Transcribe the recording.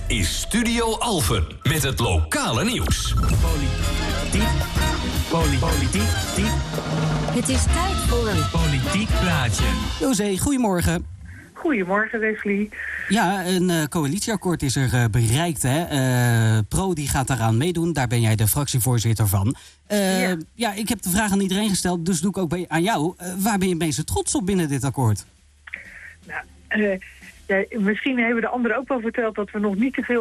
is Studio Alphen met het lokale nieuws. Politiek. Het is tijd voor een Politiek plaatje. José, goedemorgen. Goedemorgen, Wesley. Ja, een coalitieakkoord is er bereikt. Hè? Pro die gaat daaraan meedoen. Daar ben jij de fractievoorzitter van. Ja, ik heb de vraag aan iedereen gesteld, dus doe ik ook aan jou. Waar ben je meest trots op binnen dit akkoord? Nou, misschien hebben de anderen ook wel verteld dat we nog niet te veel